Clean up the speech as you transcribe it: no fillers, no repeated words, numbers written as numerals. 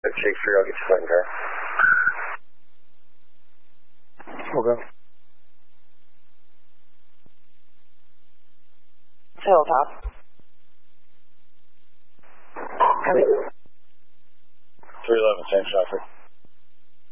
683, I'll get you second car. Okay. Hilltop. Copy. 311, same traffic.